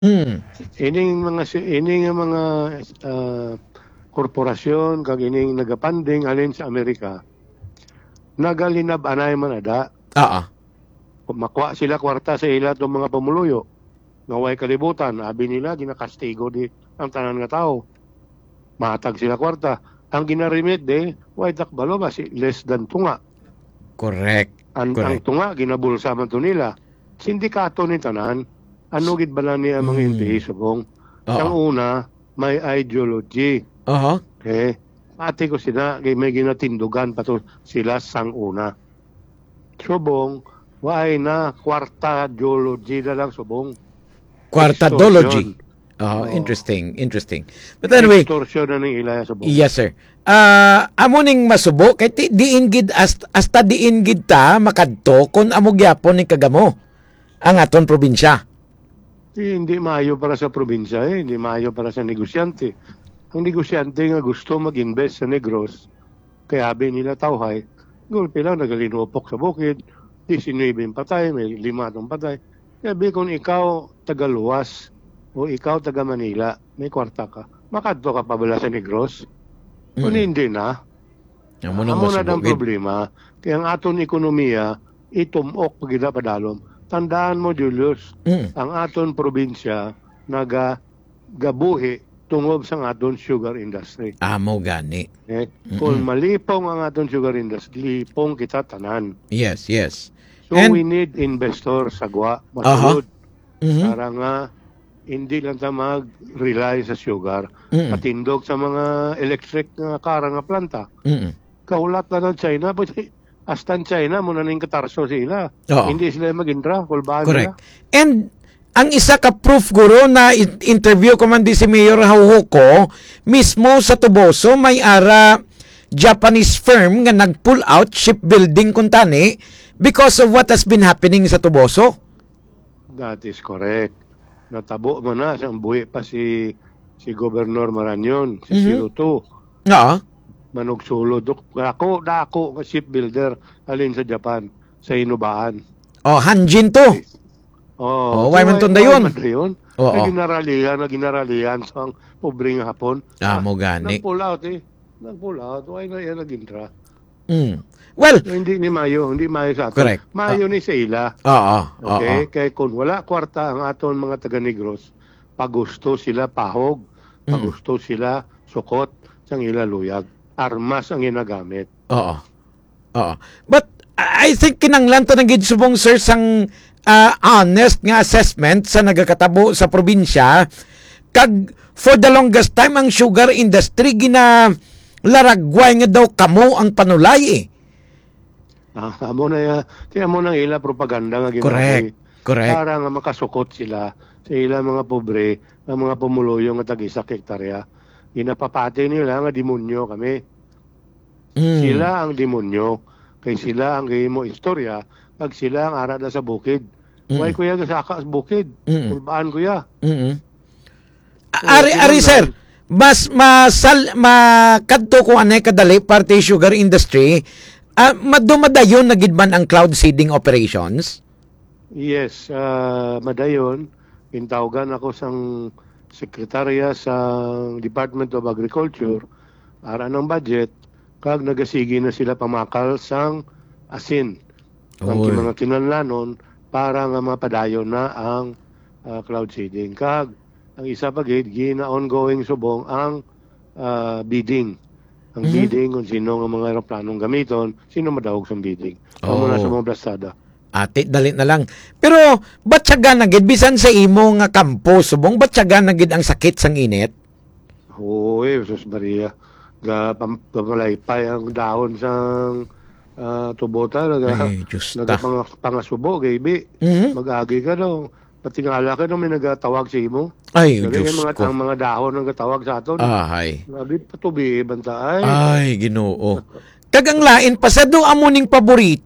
Mm. Ining mga ah, korporasyon kag ining nagapanding alin sa Amerika nagalinab anay man ada Oo. makuha sila kwarta sa ila tong mga pamuluyo nga way kalibutan abi nila ginakastigo di ang tanan nga tao matag sila kwarta ang ginarimit de way takbalo ba si less than tunga Correct. ang Correct. tunga ginabulsa man to nila sindikato ni tanan ano gid bala ni ang mga NPA subong Oo. ang una may ideology. Oho. Okay. Ate ko sila, may ginatindugan pa to sila sang una. Subong, why na kwarta geology na lang subong. Quartadology. Oh, interesting. But anyway, Extortion na ng ilaya subong. yes sir. Amo ning masubo kay diingid hasta diingid ta makadto kun amo gyapon ni kagamo ang aton probinsya. Hindi maayo para sa probinsya hindi maayo para sa negosyante. Ang negosyante nga gusto mag-invest sa Negros, kaya habi nila tawhay, gulpi lang nagalinupok sa bukid, 19 patay, may 5 patay. Sabi kung ikaw taga-Luwas o ikaw taga-Manila, may kwarta ka, makadto ka pa bala sa Negros? Kung hindi na, amo na ang problema. Kaya ang aton ekonomiya, itumok pagida padalom. Tandaan mo, Julius, ang aton probinsya gabuhi tungod sa aton sugar industry. Amo gani. Kung malipong ang aton sugar industry, lipong kita tanan. Yes. So we need investors sagwa, masulod. Para nga hindi lang ta mag-rely sa sugar. Patindog sa mga electric nga kara nga planta. Kaulat na ng China, but astan China, muna ning katarso sila. Hindi sila mag-intra, kulbahan correct. Nila. And ang isa ka proof guro na interview ko man di si Mayor Hauhoko mismo sa Tuboso may ara Japanese firm nga nag-pull out shipbuilding kuntani because of what has been happening sa Tuboso. That is correct. Natabo mo na siyang buhi pa si Gobernador Marañon, si Siruto. Oo. Manugsulod. Dako nga shipbuilder alin sa Japan, sa Inubaan. Hanjin to. Why man tunda yun? Ginaralihan sa pobreng Hapon. Mo gani. Nag-pull out Why na yan nag-intra? Well, hindi mayo sa aton. Correct. Mayo ni sa ila. Okay? Kaya kung wala kwarta ang aton mga taga-Negros, pagusto sila pahog, pagusto sila sukot sang ila luyag. Armas ang ginagamit. Oo. But I think kinanglan to nagid subong sir sang honest nga assessment sa nagakatabo sa probinsya kag for the longest time ang sugar industry gina laragway nga daw kamo ang panulay Amo na kaya mo nang ila propaganda nga ginagawa. Correct. Para nga makasukot sila sa ila mga pobre, ang mga pumuluyo nga tag-isa hektarya. Ginapapati nila nga demonyo kami. Sila ang demonyo. Kay sila ang gaymo istorya, pag sila ang arada sa bukid. Why kuya gasaka sa bukid? Kulbaan kuya. Ari sir, mas makadto ko anay kadali parte sugar industry, madumadayon na gid man ang cloud seeding operations? Yes, madayon. Intawagan ako sang sekretarya sa Department of Agriculture para ng budget kag nagasigi na sila pamakal sang asin ng mga kinanlanon para nga mapadayon na ang cloud seeding. Kag ang isa pa gina ongoing subong ang bidding. Ang bidding kung sino nga mga aeroplanong gamiton, sino madawog sa bidding. Muna sa mga blastada. Ate, dalit na lang. Pero, ba't siya na gid bisan sa imo nga kampo subong, ba't siya na gid ang sakit sang init? Oo, Jesus Maria. Pamalay ang dahon sang tubota pangasubo gaybi mag-agi ka daw patingala ka daw may nagatawag sa imo Diyos ko ang mga dahon ang gatawag sa aton sabi patubi banta ay Ginoo kag ang lain pa sa do amo ning paborito